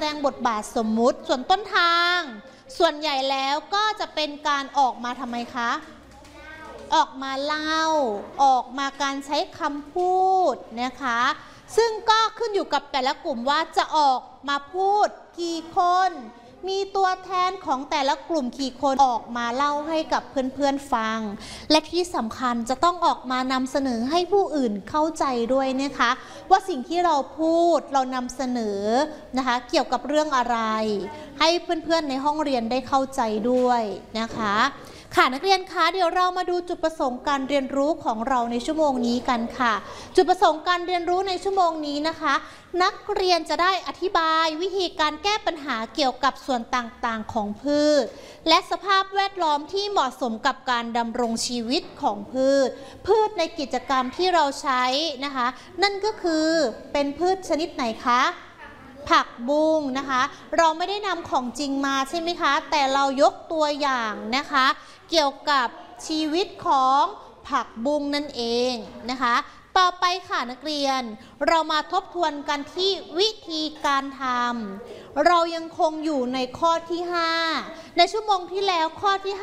ดงบทบาทสมมุติส่วนต้นทางส่วนใหญ่แล้วก็จะเป็นการออกมาทำไมคะออกมาเล่าออกมาการใช้คำพูดนะคะซึ่งก็ขึ้นอยู่กับแต่ละกลุ่มว่าจะออกมาพูดกี่คนมีตัวแทนของแต่ละกลุ่มกี่คนออกมาเล่าให้กับเพื่อนๆฟังและที่สำคัญจะต้องออกมานำเสนอให้ผู้อื่นเข้าใจด้วยนะคะว่าสิ่งที่เราพูดเรานำเสนอนะคะเกี่ยวกับเรื่องอะไรให้เพื่อนๆในห้องเรียนได้เข้าใจด้วยนะคะค่ะนักเรียนคะเดี๋ยวเรามาดูจุดประสงค์การเรียนรู้ของเราในชั่วโมงนี้กันค่ะจุดประสงค์การเรียนรู้ในชั่วโมงนี้นะคะนักเรียนจะได้อธิบายวิธีการแก้ปัญหาเกี่ยวกับส่วนต่างๆของพืชและสภาพแวดล้อมที่เหมาะสมกับการดำรงชีวิตของพืชในกิจกรรมที่เราใช้นะคะนั่นก็คือเป็นพืชชนิดไหนคะผักบุ้งนะคะเราไม่ได้นำของจริงมาใช่ไหมคะแต่เรายกตัวอย่างนะคะเกี่ยวกับชีวิตของผักบุ้งนั่นเองนะคะต่อไปค่ะนักเรียนเรามาทบทวนกันที่วิธีการทำเรายังคงอยู่ในข้อที่5ในชั่วโมงที่แล้วข้อที่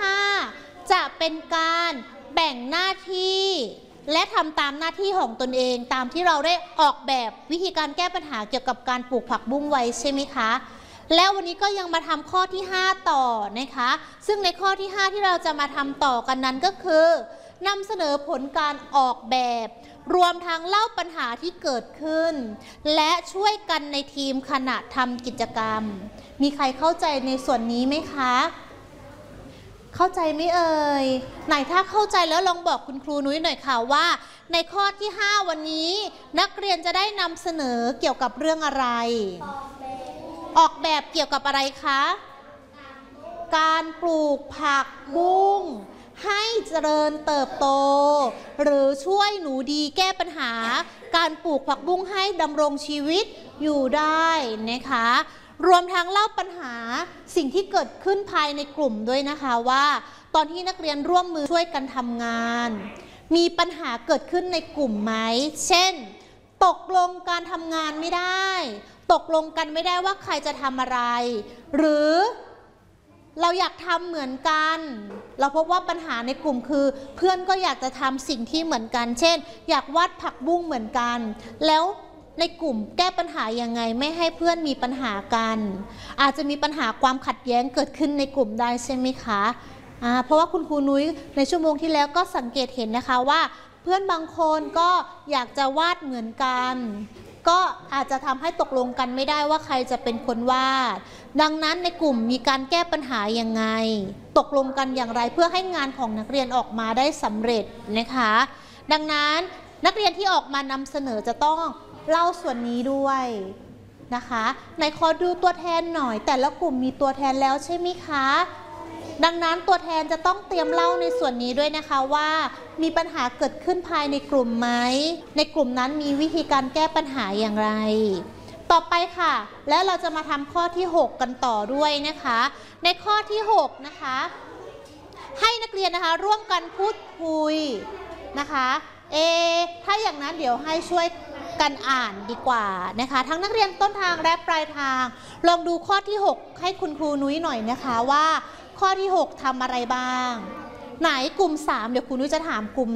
5จะเป็นการแบ่งหน้าที่และทำตามหน้าที่ของตนเองตามที่เราได้ออกแบบวิธีการแก้ปัญหาเกี่ยวกับการปลูกผักบุ้งไว้ใช่ไหมคะแล้ววันนี้ก็ยังมาทำข้อที่5ต่อนะคะซึ่งในข้อที่5ที่เราจะมาทำต่อกันนั้นก็คือนำเสนอผลการออกแบบรวมทั้งเล่าปัญหาที่เกิดขึ้นและช่วยกันในทีมขณะทำกิจกรรมมีใครเข้าใจในส่วนนี้ไหมคะเข้าใจไหมเอ่ยไหนถ้าเข้าใจแล้วลองบอกคุณครูนุ้ยหน่อยค่ะว่าในข้อที่5วันนี้นักเรียนจะได้นำเสนอเกี่ยวกับเรื่องอะไรออกแบบเกี่ยวกับอะไรคะการปลูกผักบุ้งให้เจริญเติบโตหรือช่วยหนูดีแก้ปัญหาการปลูกผักบุ้งให้ดำรงชีวิตอยู่ได้นะคะรวมทั้งเล่าปัญหาสิ่งที่เกิดขึ้นภายในกลุ่มด้วยนะคะว่าตอนที่นักเรียนร่วมมือช่วยกันทำงานมีปัญหาเกิดขึ้นในกลุ่มไหมเช่นตกลงการทำงานไม่ได้ตกลงกันไม่ได้ว่าใครจะทำอะไรหรือเราอยากทำเหมือนกันเราพบว่าปัญหาในกลุ่มคือเพื่อนก็อยากจะทำสิ่งที่เหมือนกันเช่นอยากวาดผักบุ้งเหมือนกันแล้วในกลุ่มแก้ปัญหายังไงไม่ให้เพื่อนมีปัญหากันอาจจะมีปัญหาความขัดแย้งเกิดขึ้นในกลุ่มได้ใช่ไหมคะเพราะว่าคุณครูนุ้ยในชั่วโมงที่แล้วก็สังเกตเห็นนะคะว่าเพื่อนบางคนก็อยากจะวาดเหมือนกันก็อาจจะทำให้ตกลงกันไม่ได้ว่าใครจะเป็นคนวาดดังนั้นในกลุ่มมีการแก้ปัญหายังไงตกลงกันอย่างไรเพื่อให้งานของนักเรียนออกมาได้สำเร็จนะคะดังนั้นนักเรียนที่ออกมานำเสนอจะต้องเล่าส่วนนี้ด้วยนะคะในขอดูตัวแทนหน่อยแต่ละกลุ่มมีตัวแทนแล้วใช่ไหมคะดังนั้นตัวแทนจะต้องเตรียมเล่าในส่วนนี้ด้วยนะคะว่ามีปัญหาเกิดขึ้นภายในกลุ่มไหมในกลุ่มนั้นมีวิธีการแก้ปัญหาอย่างไรต่อไปค่ะแล้วเราจะมาทำข้อที่6กันต่อด้วยนะคะในข้อที่6นะคะให้นักเรียนนะคะร่วมกันพูดคุยนะคะถ้าอย่างนั้นเดี๋ยวให้ช่วยกันอ่านดีกว่านะคะทั้งนักเรียนต้นทางและปลายทางลองดูข้อที่6ให้คุณครูนุ้ยหน่อยนะคะว่าข้อที่6ทำอะไรบ้างไหนกลุ่ม3เดี๋ยวครูนุ้ยจะถามกลุ่ม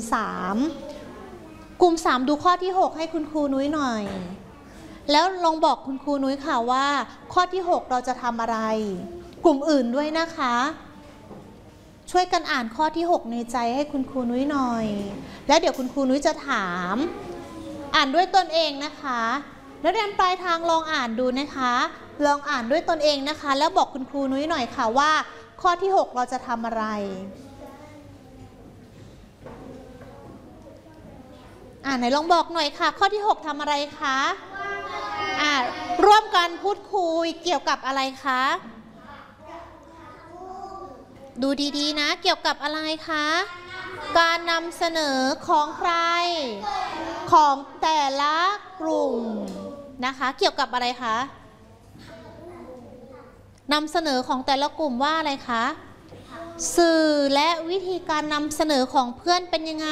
3กลุ่ม3ดูข้อที่6ให้คุณครูนุ้ยหน่อยแล้วลองบอกคุณครูนุ้ยค่ะว่าข้อที่6เราจะทำอะไรกลุ่มอื่นด้วยนะคะช่วยกันอ่านข้อที่6ในใจให้คุณครูนุ้ยหน่อยแล้วเดี๋ยวคุณครูนุ้ยจะถามอ่านด้วยตนเองนะคะนักเรียนปลายทางลองอ่านดูนะคะลองอ่านด้วยตนเองนะคะแล้วบอกคุณครูนุ้ยหน่อยค่ะว่าข้อที่6เราจะทำอะไรไหนลองบอกหน่อยค่ะข้อที่6ทำอะไรคะร่วมกันพูดคุยเกี่ยวกับอะไรคะดูดีๆนะเกี่ยวกับอะไรคะการนำเสนอของใครของแต่ละกลุ่มนะคะเกี่ยวกับอะไรคะนำเสนอของแต่ละกลุ่มว่าอะไรคะสื่อและวิธีการนำเสนอของเพื่อนเป็นยังไง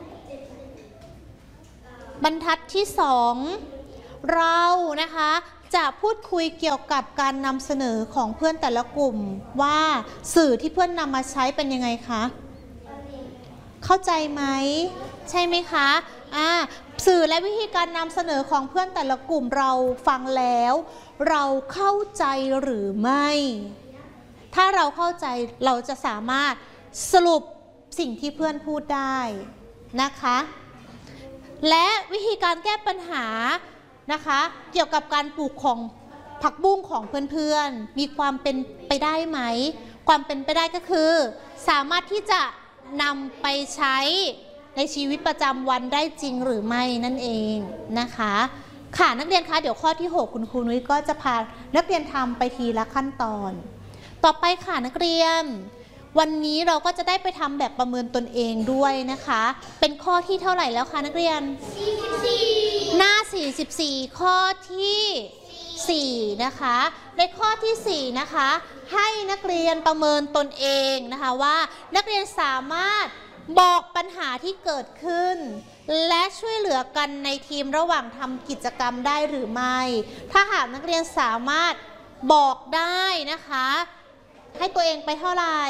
บรรทัดที่2เรานะคะจะพูดคุยเกี่ยวกับการนำเสนอของเพื่อนแต่ละกลุ่มว่าสื่อที่เพื่อนนำมาใช้เป็นยังไงคะเข้าใจไหมใช่ไหมคะสื่อและวิธีการนำเสนอของเพื่อนแต่ละกลุ่มเราฟังแล้วเราเข้าใจหรือไม่ถ้าเราเข้าใจเราจะสามารถสรุปสิ่งที่เพื่อนพูดได้นะคะและวิธีการแก้ปัญหานะคะเกี่ยวกับการปลูกของผักบุ้งของเพื่อนๆมีความเป็นไปได้ไหมความเป็นไปได้ก็คือสามารถที่จะนำไปใช้ในชีวิตประจำวันได้จริงหรือไม่นั่นเองนะคะค่ะนักเรียนคะเดี๋ยวข้อที่6คุณครูนุ้ยก็จะพานักเรียนทำไปทีละขั้นตอนต่อไปค่ะนักเรียนวันนี้เราก็จะได้ไปทำแบบประเมินตนเองด้วยนะคะเป็นข้อที่เท่าไหร่แล้วคะนักเรียน44หน้า44ข้อที่4นะคะในข้อที่4นะคะให้นักเรียนประเมินตนเองนะคะว่านักเรียนสามารถบอกปัญหาที่เกิดขึ้นและช่วยเหลือกันในทีมระหว่างทำกิจกรรมได้หรือไม่ถ้าหากนักเรียนสามารถบอกได้นะคะให้ตัวเองไปเท่าไหร่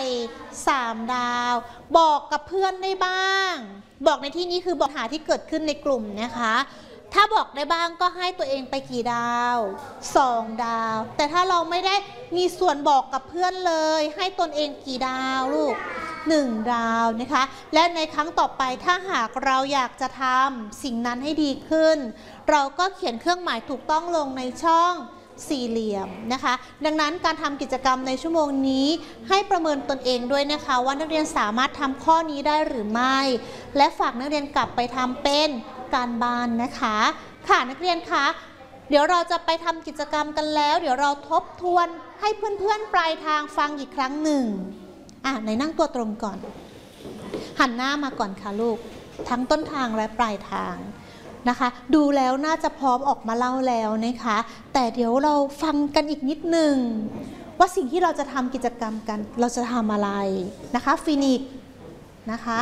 3 ดาวบอกกับเพื่อนได้บ้างบอกในที่นี้คือบอกปัญหาที่เกิดขึ้นในกลุ่มนะคะถ้าบอกได้บ้างก็ให้ตัวเองไปกี่ดาว2 ดาวแต่ถ้าเราไม่ได้มีส่วนบอกกับเพื่อนเลยให้ตนเองกี่ดาวลูก1 ดาวนะคะและในครั้งต่อไปถ้าหากเราอยากจะทำสิ่งนั้นให้ดีขึ้นเราก็เขียนเครื่องหมายถูกต้องลงในช่องสี่เหลี่ยมนะคะดังนั้นการทำกิจกรรมในชั่วโมงนี้ให้ประเมินตนเองด้วยนะคะว่านักเรียนสามารถทำข้อนี้ได้หรือไม่และฝากนักเรียนกลับไปทำเป็นการบ้านนะคะค่ะนักเรียนคะเดี๋ยวเราจะไปทำกิจกรรมกันแล้วเดี๋ยวเราทบทวนให้เพื่อนๆปลายทางฟังอีกครั้งหนึ่งไหนนั่งตัวตรงก่อนหันหน้ามาก่อนค่ะลูกทั้งต้นทางและปลายทางนะคะดูแล้วน่าจะพร้อมออกมาเล่าแล้วนะคะแต่เดี๋ยวเราฟังกันอีกนิดหนึ่งว่าสิ่งที่เราจะทำกิจกรรมกันเราจะทำอะไรนะคะฟินิกนะคะ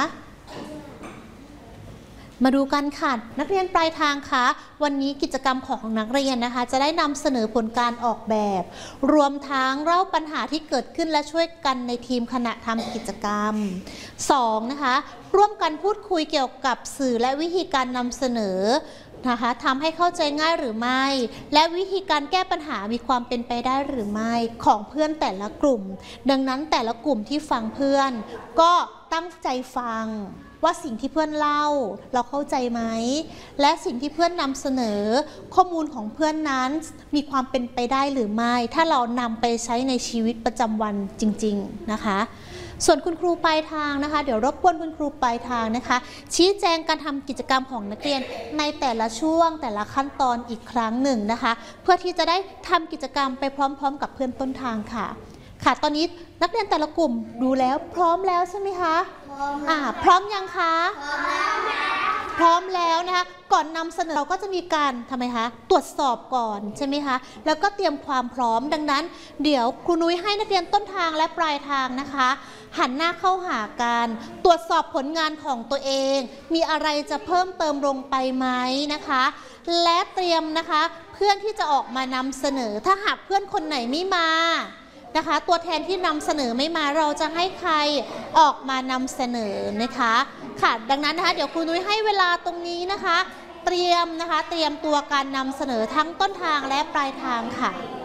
มาดูกันค่ะนักเรียนปลายทางคะวันนี้กิจกรรมของนักเรียนนะคะจะได้นำเสนอผลการออกแบบรวมทั้งเล่าปัญหาที่เกิดขึ้นและช่วยกันในทีมขณะทำกิจกรรม2นะคะร่วมกันพูดคุยเกี่ยวกับสื่อและวิธีการนำเสนอนะคะทำให้เข้าใจง่ายหรือไม่และวิธีการแก้ปัญหามีความเป็นไปได้หรือไม่ของเพื่อนแต่ละกลุ่มดังนั้นแต่ละกลุ่มที่ฟังเพื่อนก็ตั้งใจฟังว่าสิ่งที่เพื่อนเล่าเราเข้าใจไหมและสิ่งที่เพื่อนนำเสนอข้อมูลของเพื่อนนั้นมีความเป็นไปได้หรือไม่ถ้าเรานำไปใช้ในชีวิตประจำวันจริงๆนะคะส่วนคุณครูปลายทางนะคะเดี๋ยวรบกวนคุณครูปลายทางนะคะชี้แจงการทำกิจกรรมของนักเรียนในแต่ละช่วงแต่ละขั้นตอนอีกครั้งหนึ่งนะคะเพื่อที่จะได้ทำกิจกรรมไปพร้อมๆกับเพื่อนต้นทางค่ะตอนนี้นักเรียนแต่ละกลุ่มดูแล้วพร้อมแล้วใช่ไหมคะพร้อมยังคะพร้อมแล้วนะคะก่อนนำเสนอเราก็จะมีการทำไมคะตรวจสอบก่อนใช่ไหมคะแล้วก็เตรียมความพร้อมดังนั้นเดี๋ยวครูนุ้ยให้นักเรียนต้นทางและปลายทางนะคะหันหน้าเข้าหากันตรวจสอบผลงานของตัวเองมีอะไรจะเพิ่มเติมลงไปไหมนะคะและเตรียมนะคะเพื่อนที่จะออกมานำเสนอถ้าหากเพื่อนคนไหนไม่มานะคะตัวแทนที่นำเสนอไม่มาเราจะให้ใครออกมานำเสนอนะคะค่ะดังนั้นนะคะเดี๋ยวครูนุ้ยให้เวลาตรงนี้นะคะเตรียมตัวการนำเสนอทั้งต้นทางและปลายทางค่ะ